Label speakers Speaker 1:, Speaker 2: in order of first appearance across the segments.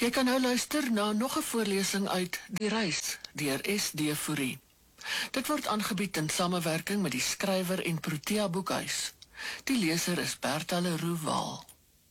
Speaker 1: Jy kan nou luister na nog 'n voorlesing uit Die Reis deur S.D. Fourie. Dit word aangebied in samewerking met die skrywer en Protea Boekhuis. Die leser is Bertha Leroux Waal.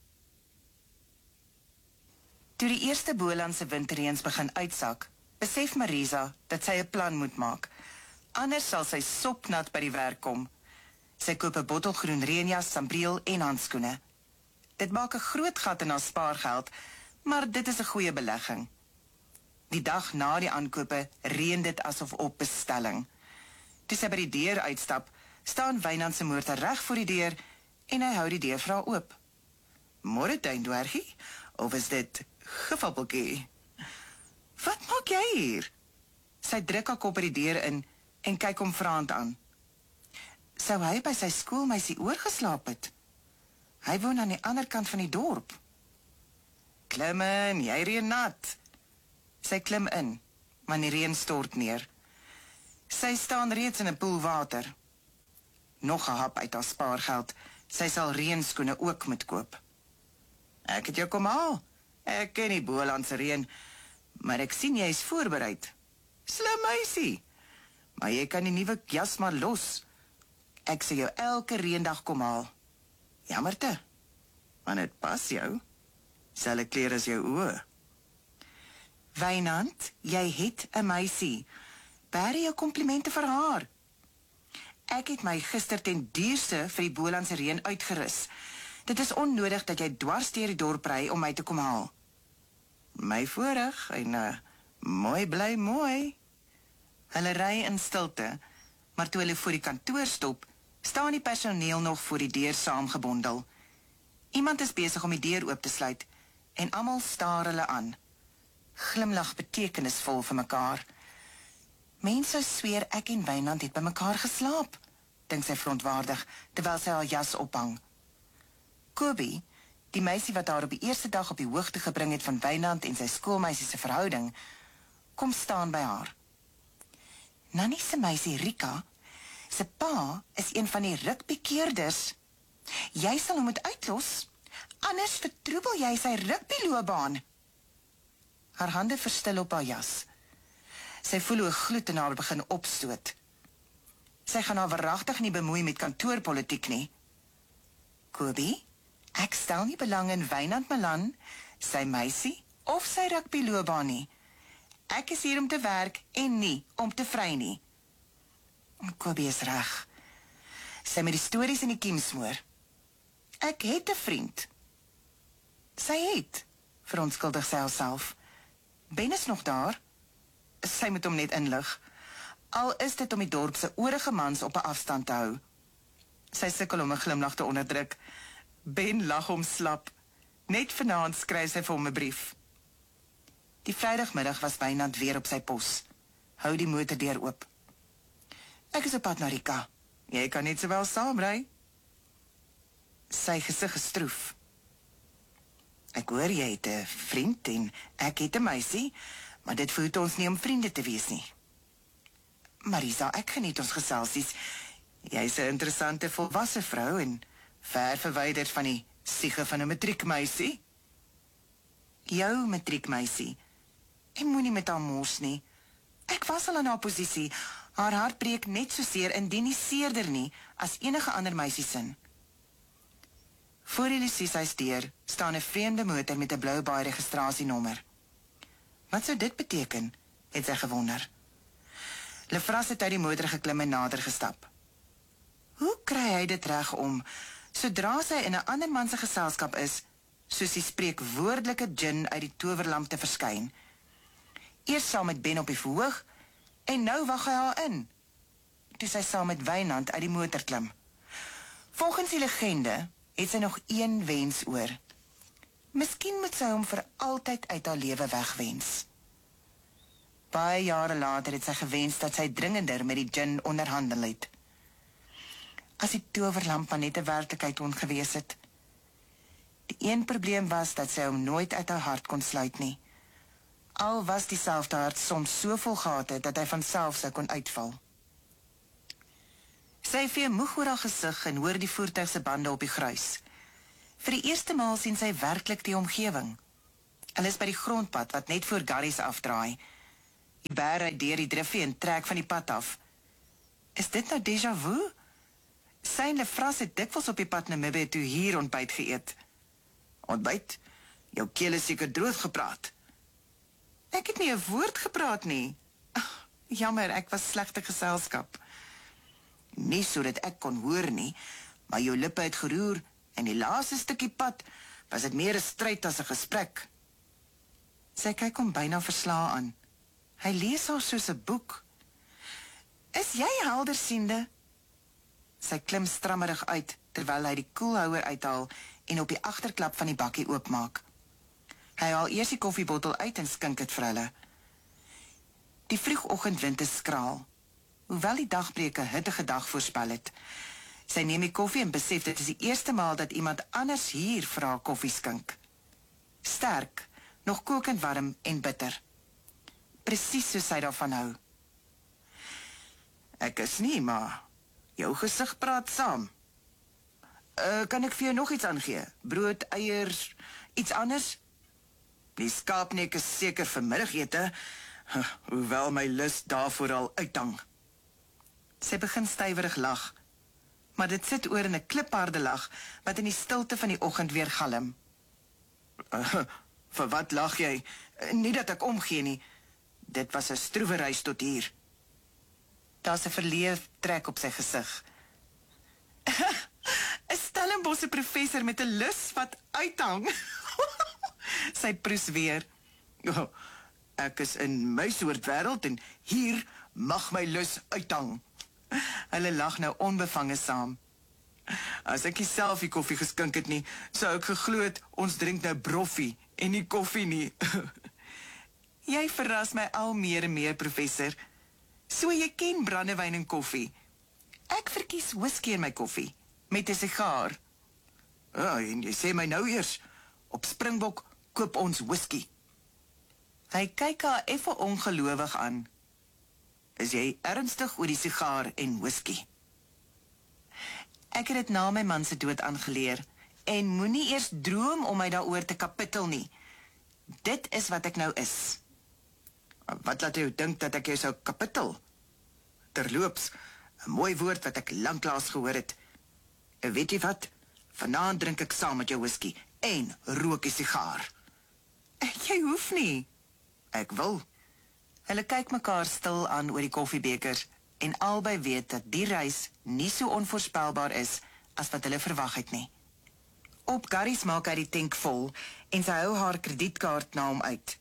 Speaker 2: Toe die eerste Bolandse winterreëns begin uitsak, besef Marisa dat sy 'n plan moet maak. Anders sal sy sopnat by die werk kom. Sy koop 'n bottel groen reënjas, sambreel en handskoene. Dit maak 'n groot gat in haar spaargeld, maar dit is 'n goeie belegging. Die dag na die aankope reën dit asof op bestelling. Toe sy by die deur uitstap, staan Wynand se motor reg voor die deur en hy hou die deur vir haar oop. "Môre tuindwergie, of is dit gefappeltjie? Wat maak jy hier?" Sy druk haar kop by die deur in en kyk hom vraend aan. Sou hy by sy skoolmeisie oorgeslaap het? Hy woon aan die ander kant van die dorp. "Klim in, jy reën nat." Sy klim in, maar die reën stort neer. Sy staan reeds in 'n poel water. Nog 'n hap uit haar spaargeld. Sy sal reënskoene ook moet koop. "Ek het jou kom haal. Ek ken die Bolandse reën, maar ek sien jy is voorbereid. Slim meisie. Maar jy kan die nuwe jas maar los. Ek sal jou elke reëndag kom haal." "Jammerte, want dit pas jou. Selfe kleur as jou oë." "Wynand, jy het 'n meisie. Bære jou komplimente vir haar." "Ek het my gister ten duurste vir die Bolandse reën uitgerus. Dit is onnodig dat jy dwars deur die dorp ry om my te kom haal." "My voorreg en mooi bly mooi." Hulle ry in stilte, maar toe hulle voor die kantoor stop, staan die personeel nog voor die deur saamgebondel. Iemand is besig om die deur oop te sluit en almal staar hulle aan. Glimlag betekenisvol vir mekaar. "Mense sou sweer ek en Wynand het by mekaar geslaap," dink sy verontwaardig, terwyl sy haar jas ophang. Kobie, die meisie wat haar op die eerste dag op die hoogte gebring het van Wynand en sy skoolmeisie se verhouding, kom staan by haar. "Nannie se meisie Rika, se pa is een van die rugbykeerders. Jy sal hom moet uitlos, anders vertroebel jy sy rugbyloopbaan." Haar hande verstil op haar jas. Sy voel hoe gloed in haar begin opstoot. Sy gaan haar waaragtig nie bemoei met kantoorpolitiek nie. "Kobie, ek stel nie belang in Wynand Malan, sy meisie of sy rugbyloopbaan nie. Ek is hier om te werk en nie om te vry nie." Kobie is reg. Sy met die stories in die kiem smoor. "Ek het 'n vriend." Sy het, verontskuldig sy haarself. "Ben is nog daar?" Sy moet hom net inlig. Al is dit om die dorp se oorige mans op 'n afstand te hou. Sy sukkel om 'n glimlag te onderdruk. Ben lag hom slap. Net vanaand skryf sy vir hom 'n brief. Die Vrydagmiddag was Wynand weer op sy pos. Hou die motordeur oop. "Ek is op pad na Rika. Jy kan net sowel saamry." Sy gesig gestroef. "Ek hoor jy het 'n vriend en ek het 'n meisie, maar dit voed ons nie om vriende te wees nie." "Marisa, ek geniet ons geselsies. Jy's 'n interessante volwasse vrou en ver verwyderd van die siege van 'n matriekmeisie." "Jou matriekmeisie. Ek moenie met haar mors nie. Ek was al in haar posisie. Haar hart breek net so seer indien nie seerder nie as enige ander meisie sin." Voor die Lucieshuis deur staan 'n vreemde motor met 'n blou baai registrasienommer. Wat sou dit beteken, het sy gewonder. Lefras het uit die motor geklim en nader gestap. Hoe kry hy dit reg om, sodra sy in 'n ander man se geselskap is, soos die spreekwoordelike djinn uit die towerlamp te verskyn? Eers saam met Ben op die verhoog, en nou wag hy haar in, toe sy saam met Wynand uit die motor klim. Volgens die legende het sy nog een wens oor. Miskien moet sy hom vir altyd uit haar lewe wegwens. Baie jare later het sy gewens dat sy dringender met die djinn onderhandel het. As die towerlamp maar net 'n werklikheid kon gewees het. Die een probleem was dat sy hom nooit uit haar hart kon sluit nie. Al was dieselfde hart soms so vol gate dat hy van self sou kon uitval. Sy vee moeg oor haar gesig en hoor die voertuig se bande op die gruis. Vir die eerste maal sien sy werklik die omgewing. Hulle is by die grondpad wat net voor Garries afdraai. Die bær ry deur die drifie en trek van die pad af. Is dit nou déjà vu? Sy en Lefras het dikwels op die pad na Mibbe toe hier ontbyt geëet. Ontbyt? Jou keel is seker droog gepraat. Ek het nie 'n woord gepraat nie. Ag, jammer, ek was slegte geselskap. Nie sodat ek kon hoor nie, maar jou lippe het geroer en die laaste stukkie pad was dit meer 'n stryd as 'n gesprek. Sy kyk hom byna verslae aan. Hy lees haar soos 'n boek. Is jy heldersiende? Sy klim strammerig uit terwyl hy die koelhouer uithaal en op die agterklap van die bakkie oopmaak. Hy haal eers die koffiebottel uit en skink dit vir hulle. Die vroegoggendwind is skraal, hoewel die dagbreek 'n hittige dag voorspel het. Sy neem die koffie en besef dit is die eerste maal dat iemand anders hier vir haar koffie skink. Sterk, nog kokend warm en bitter. Presies soos sy daarvan hou. Ek is nie, maar jou gesig praat saam. Kan ek vir jou nog iets aangee? Brood, eiers, iets anders? Die skaapnek is seker vir middagete, hoewel my lus daarvoor al uithang. Sy begin stywerig lag, maar dit sit oor in 'n klipharde lag wat in die stilte van die oggend weer galm. Vir wat lag jy? Nie dat ek omgee nie. Dit was 'n stroewe reis tot hier. Daar's 'n verleë trek op sy gesig. 'n Stellenbosse professor met 'n lus wat uithang. Sy proes weer. Oh, ek is in my soort wêreld en hier mag my lus uithang. Hulle lag nou onbevange saam. As ek self die koffie geskink het nie, sou ek geglo het ons drink nou broffie en nie koffie nie. Jy verras my al meer en meer, professor. So jy ken brandewyn en koffie. Ek verkies whisky in my koffie, met 'n sigaar. En jy sê my nou eers, op Springbok koop ons whisky. Hy kyk haar effe ongelowig aan. Is jy ernstig oor die sigaar en whisky? Ek het dit na my man se dood aangeleer, en moenie eers droom om my daaroor te kapittel nie. Dit is wat ek nou is. Wat laat jou dink dat ek jou sou kapittel? Terloops, 'n mooi woord wat ek lanklaas gehoor het. Weet jy wat? Vanaand drink ek saam met jou whisky en rook 'n sigaar. Jy hoef nie. Ek wil. Hulle kyk mekaar stil aan oor die koffiebekers en albei weet dat die reis nie so onvoorspelbaar is as wat hulle verwag het nie. Op Garries maak hy die tank vol en sy hou haar kredietkaart na hom uit.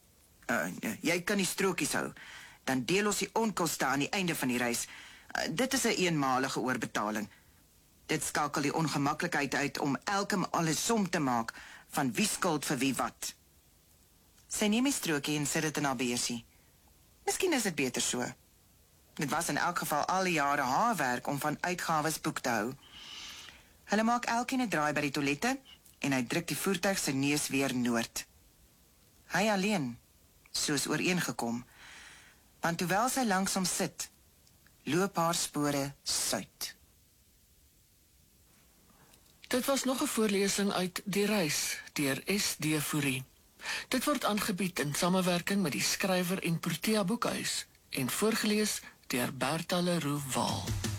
Speaker 2: Jy kan die strokies hou, dan deel ons die onkoste aan die einde van die reis. Dit is 'n eenmalige oorbetaling. Dit skakel die ongemaklikheid uit om elke maal 'n som te maak van wie skuld vir wie wat. Sy neem die strokie en sit dit in haar beursie. Miskien is dit beter so. Dit was in elk geval al die jare haar werk om van uitgawes boek te hou. Hulle maak elkeen 'n draai by die toilette en hy druk die voertuig se neus weer noord. Hy alleen, soos ooreengekom, want hoewel sy langs hom sit, loop haar spore suid.
Speaker 1: Dit was nog 'n voorlesing uit Die Reis deur S.D. Fourie. Dit word aangebied in samewerking met die skrywer en Protea Boekhuis en voorgeles deur Bertha Leroux Waal.